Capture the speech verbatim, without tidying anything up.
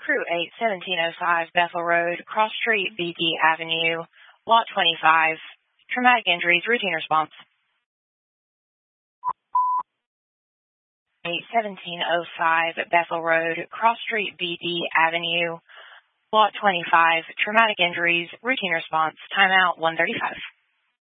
Crew eight, seventeen oh five Bethel Road, Cross Street, B D Avenue, Lot twenty-five. Traumatic injuries, routine response. eight, seventeen oh five Bethel Road, Cross Street, B D Avenue, Lot twenty-five. Traumatic injuries, routine response. Timeout one thirty-five.